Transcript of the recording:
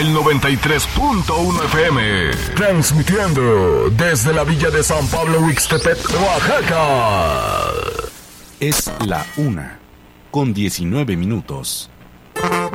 el 93.1 FM. Transmitiendo desde la villa de San Pablo Ixtepec, Oaxaca. Es la 1:19.